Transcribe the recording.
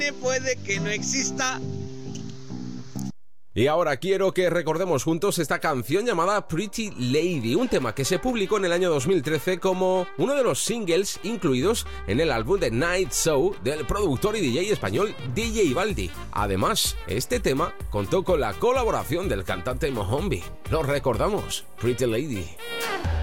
puede que no exista. Y ahora quiero que recordemos juntos esta canción llamada Pretty Lady, un tema que se publicó en el año 2013 como uno de los singles incluidos en el álbum The Night Show del productor y DJ español DJ Baldi. Además, este tema contó con la colaboración del cantante Mohombi. Lo recordamos, Pretty Lady.